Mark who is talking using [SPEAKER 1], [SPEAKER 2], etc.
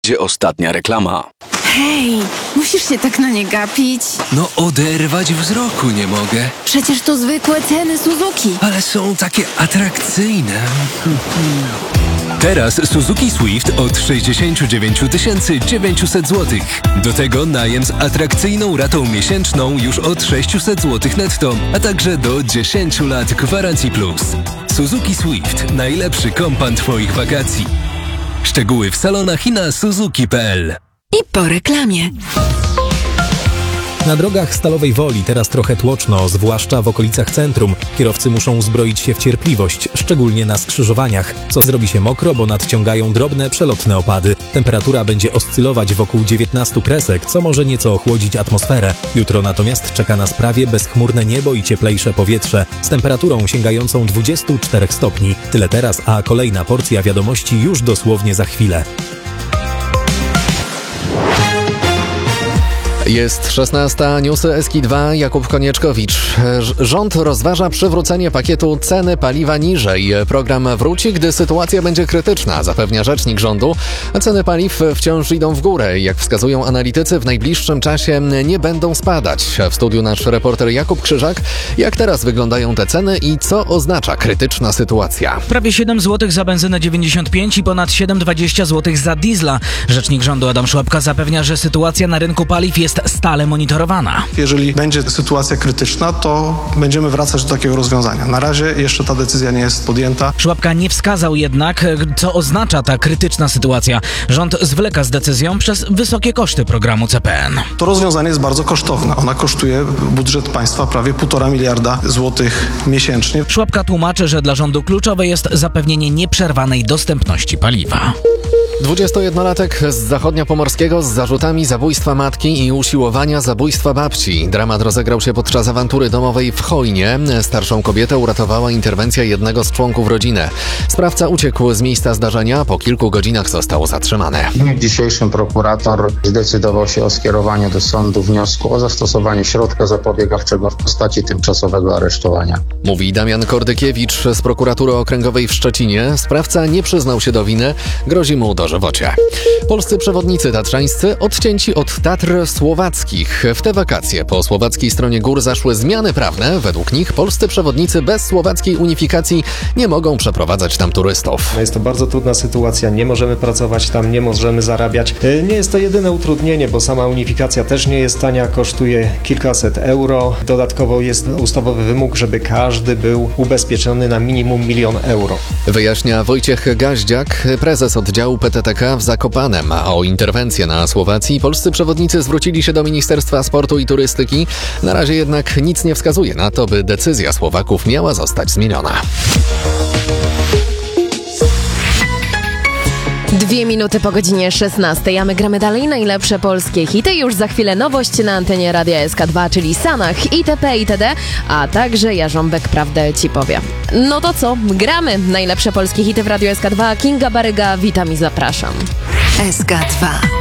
[SPEAKER 1] Gdzie ostatnia reklama?
[SPEAKER 2] Hej, musisz się tak na nie gapić.
[SPEAKER 3] No oderwać wzroku nie mogę.
[SPEAKER 2] Przecież to zwykłe ceny Suzuki.
[SPEAKER 3] Ale są takie atrakcyjne.
[SPEAKER 4] Teraz Suzuki Swift od 69 900 zł. Do tego najem z atrakcyjną ratą miesięczną już od 600 zł netto, a także do 10 lat gwarancji plus. Suzuki Swift. Najlepszy kompan Twoich wakacji. Szczegóły w salonach i na suzuki.pl.
[SPEAKER 2] I po reklamie.
[SPEAKER 5] Na drogach Stalowej Woli teraz trochę tłoczno, zwłaszcza w okolicach centrum. Kierowcy muszą uzbroić się w cierpliwość, szczególnie na skrzyżowaniach. Co zrobi się mokro, bo nadciągają drobne, przelotne opady. Temperatura będzie oscylować wokół 19 kresek, co może nieco ochłodzić atmosferę. Jutro natomiast czeka nas prawie bezchmurne niebo i cieplejsze powietrze, z temperaturą sięgającą 24 stopni. Tyle teraz, a kolejna porcja wiadomości już dosłownie za chwilę.
[SPEAKER 6] Jest 16, newsy SK2, Jakub Konieczkowicz. Rząd rozważa przywrócenie pakietu ceny paliwa niżej. Program wróci, gdy sytuacja będzie krytyczna, zapewnia rzecznik rządu. Ceny paliw wciąż idą w górę. Jak wskazują analitycy, w najbliższym czasie nie będą spadać. W studiu nasz reporter Jakub Krzyżak. Jak teraz wyglądają te ceny i co oznacza krytyczna sytuacja?
[SPEAKER 7] Prawie 7 zł za benzynę 95 i ponad 7,20 zł za diesla. Rzecznik rządu Adam Szłapka zapewnia, że sytuacja na rynku paliw jest stale monitorowana.
[SPEAKER 8] Jeżeli będzie sytuacja krytyczna, to będziemy wracać do takiego rozwiązania. Na razie jeszcze ta decyzja nie jest podjęta.
[SPEAKER 7] Szłapka nie wskazał jednak, co oznacza ta krytyczna sytuacja. Rząd zwleka z decyzją przez wysokie koszty programu CPN.
[SPEAKER 8] To rozwiązanie jest bardzo kosztowne. Ona kosztuje budżet państwa prawie 1,5 miliarda złotych miesięcznie.
[SPEAKER 7] Szłapka tłumaczy, że dla rządu kluczowe jest zapewnienie nieprzerwanej dostępności paliwa.
[SPEAKER 6] 21-latek z Zachodniopomorskiego z zarzutami zabójstwa matki i usiłowania zabójstwa babci. Dramat rozegrał się podczas awantury domowej w Chojnie. Starszą kobietę uratowała interwencja jednego z członków rodziny. Sprawca uciekł z miejsca zdarzenia, po kilku godzinach został zatrzymany.
[SPEAKER 9] W dniu dzisiejszym prokurator zdecydował się o skierowaniu do sądu wniosku o zastosowanie środka zapobiegawczego w postaci tymczasowego aresztowania.
[SPEAKER 6] Mówi Damian Kordykiewicz z prokuratury okręgowej w Szczecinie. Sprawca nie przyznał się do winy, grozi mu dożywocie. Polscy przewodnicy tatrzańscy odcięci od Tatr słowackich. W te wakacje po słowackiej stronie gór zaszły zmiany prawne. Według nich polscy przewodnicy bez słowackiej unifikacji nie mogą przeprowadzać tam turystów.
[SPEAKER 10] Jest to bardzo trudna sytuacja, nie możemy pracować tam, nie możemy zarabiać. Nie jest to jedyne utrudnienie, bo sama unifikacja też nie jest tania, kosztuje kilkaset euro. Dodatkowo jest ustawowy wymóg, żeby każdy był ubezpieczony na minimum 1 000 000 euro.
[SPEAKER 6] Wyjaśnia Wojciech Gaździak, prezes oddziału PTTK w Zakopanem. A o interwencję na Słowacji polscy przewodnicy zwrócili się do Ministerstwa Sportu i Turystyki. Na razie jednak nic nie wskazuje na to, by decyzja Słowaków miała zostać zmieniona.
[SPEAKER 11] 2 minuty po godzinie 16, a my gramy dalej najlepsze polskie hity. Już za chwilę nowość na antenie Radia SK2, czyli Sanach, itp. itd., a także Jarząbek prawdę ci powie. No to co? Gramy najlepsze polskie hity w Radiu SK2. Kinga Baryga, witam i zapraszam.
[SPEAKER 2] SK2.